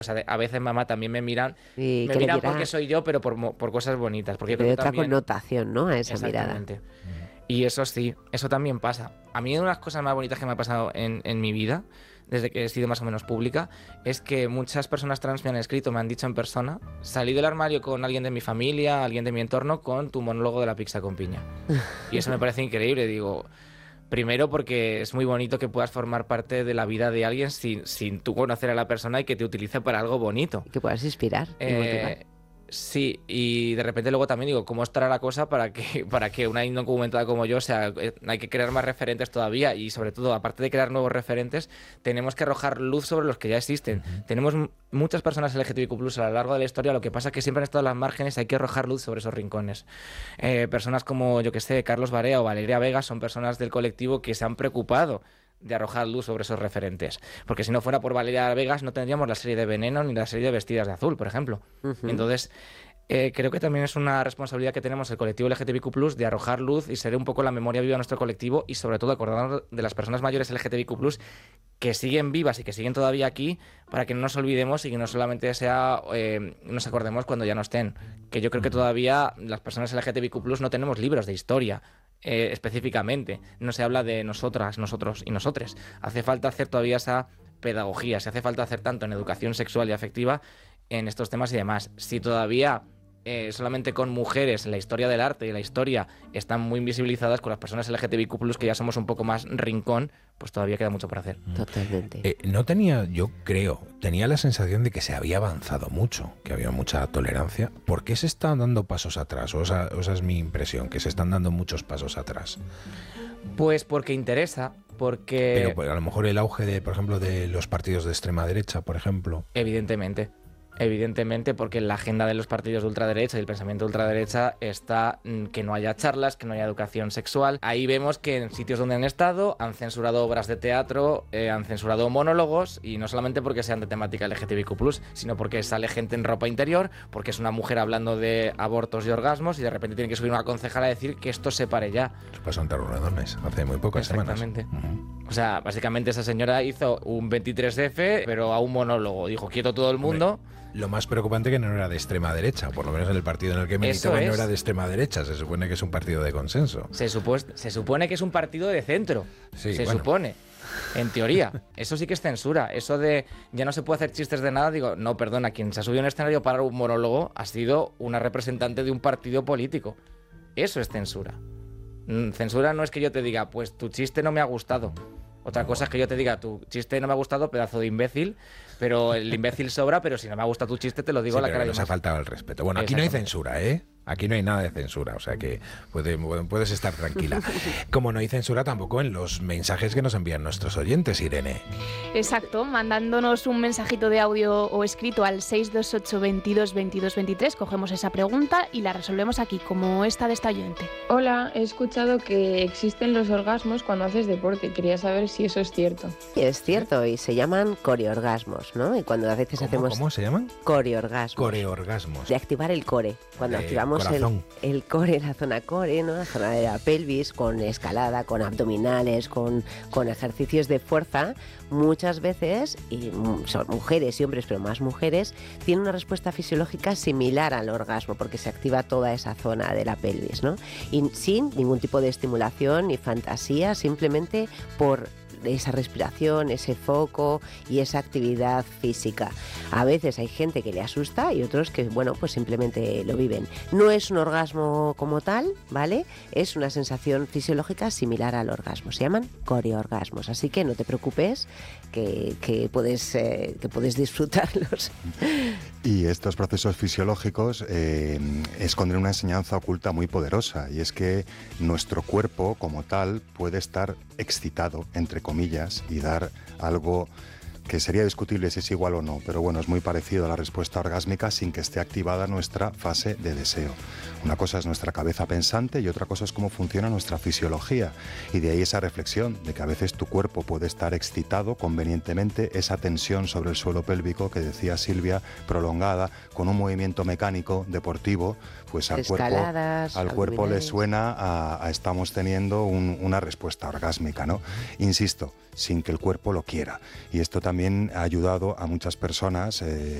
O sea, a veces, mamá, también me miran Y que le dirá, porque soy yo, pero por cosas bonitas. Porque yo le creo da que otra también... connotación, ¿no? A esa mirada. Exactamente. Y eso sí, eso también pasa. A mí una de las cosas más bonitas que me ha pasado en mi vida, desde que he sido más o menos pública, es que muchas personas trans me han escrito, me han dicho en persona, salí del armario con alguien de mi familia, alguien de mi entorno, con tu monólogo de la pizza con piña. Y eso me parece increíble, digo... Primero porque es muy bonito que puedas formar parte de la vida de alguien sin tú conocer a la persona y que te utilice para algo bonito. Y que puedas inspirar y motivar. Sí, y de repente luego también digo, ¿cómo estará la cosa para que una indocumentada como yo, o sea, hay que crear más referentes todavía y sobre todo, aparte de crear nuevos referentes, tenemos que arrojar luz sobre los que ya existen. Tenemos muchas personas LGTBIQ+ a lo largo de la historia, lo que pasa es que siempre han estado en las márgenes, hay que arrojar luz sobre esos rincones. Personas como, yo que sé, Carlos Barea o Valeria Vega son personas del colectivo que se han preocupado de arrojar luz sobre esos referentes. Porque si no fuera por Valeria Vegas no tendríamos la serie de Veneno ni la serie de Vestidas de Azul, por ejemplo. Entonces, creo que también es una responsabilidad que tenemos el colectivo LGTBIQ+, de arrojar luz y ser un poco la memoria viva de nuestro colectivo y sobre todo acordarnos de las personas mayores LGTBIQ+, que siguen vivas y que siguen todavía aquí, para que no nos olvidemos y que no solamente sea nos acordemos cuando ya no estén. Que yo creo que todavía las personas LGTBIQ+ no tenemos libros de historia. Específicamente, no se habla de nosotras, nosotros y nosotres. Hace falta hacer todavía esa pedagogía, se hace falta hacer tanto en educación sexual y afectiva en estos temas y demás. Si todavía solamente con mujeres la historia del arte y la historia están muy invisibilizadas, con las personas LGTBIQ+, que ya somos un poco más rincón, pues todavía queda mucho por hacer. Totalmente. Tenía la sensación de que se había avanzado mucho, que había mucha tolerancia. ¿Por qué se están dando pasos atrás? O esa es mi impresión, que se están dando muchos pasos atrás. Pues porque interesa, porque... Pero pues, a lo mejor el auge, por ejemplo, de los partidos de extrema derecha, por ejemplo. Evidentemente, porque en la agenda de los partidos de ultraderecha y el pensamiento de ultraderecha está que no haya charlas, que no haya educación sexual. Ahí vemos que en sitios donde han estado han censurado obras de teatro, han censurado monólogos, y no solamente porque sean de temática LGTBIQ+, sino porque sale gente en ropa interior, porque es una mujer hablando de abortos y orgasmos y de repente tiene que subir una concejala a decir que esto se pare ya. Eso pasó en Tarragones hace muy pocas semanas. O sea, básicamente esa señora hizo un 23F, pero a un monólogo. Dijo, quieto todo el mundo. Lo más preocupante que no era de extrema derecha, por lo menos en el partido en el que militaba no era de extrema derecha, se supone que es un partido de consenso. Se supone que es un partido de centro, sí, supone, en teoría. Eso sí que es censura, eso de ya no se puede hacer chistes de nada, digo, no, perdona, quien se ha subido a un escenario para un monólogo ha sido una representante de un partido político. Eso es censura. Censura no es que yo te diga, pues tu chiste no me ha gustado. Otra cosa es que yo te diga, tu chiste no me ha gustado, pedazo de imbécil, pero el imbécil sobra, pero si no me ha gustado tu chiste te lo digo a la cara de nos ha faltado el respeto. Bueno, aquí no hay censura, ¿eh? Aquí no hay nada de censura, o sea que puedes estar tranquila. Como no hay censura tampoco en los mensajes que nos envían nuestros oyentes, Irene. Exacto, mandándonos un mensajito de audio o escrito al 628 22 22 23, cogemos esa pregunta y la resolvemos aquí, como esta de esta oyente. Hola, he escuchado que existen los orgasmos cuando haces deporte. Quería saber si eso es cierto. Sí, es cierto, y se llaman coreorgasmos, ¿no? Y cuando a veces hacemos... ¿Cómo se llaman? Coreorgasmos. Coreorgasmos. De activar el core. Cuando activamos el core, la zona core, ¿no? La zona de la pelvis, con escalada, con abdominales, con ejercicios de fuerza, muchas veces, y son mujeres y hombres, pero más mujeres, tienen una respuesta fisiológica similar al orgasmo, porque se activa toda esa zona de la pelvis, ¿no? Y sin ningún tipo de estimulación ni fantasía, simplemente por esa respiración, ese foco y esa actividad física. A veces hay gente que le asusta y otros que, bueno, pues simplemente lo viven. No es un orgasmo como tal, ¿vale? Es una sensación fisiológica similar al orgasmo. Se llaman coreorgasmos, así que no te preocupes que puedes disfrutarlos. Y estos procesos fisiológicos esconden una enseñanza oculta muy poderosa, y es que nuestro cuerpo como tal puede estar excitado, entre comillas, y dar algo que sería discutible si es igual o no, pero bueno, es muy parecido a la respuesta orgásmica sin que esté activada nuestra fase de deseo. Una cosa es nuestra cabeza pensante y otra cosa es cómo funciona nuestra fisiología, y de ahí esa reflexión de que a veces tu cuerpo puede estar excitado convenientemente, esa tensión sobre el suelo pélvico que decía Silvia, prolongada, con un movimiento mecánico deportivo, pues al cuerpo le suena a estamos teniendo una respuesta orgásmica, ¿no? Insisto, sin que el cuerpo lo quiera. Y esto también también ha ayudado a muchas personas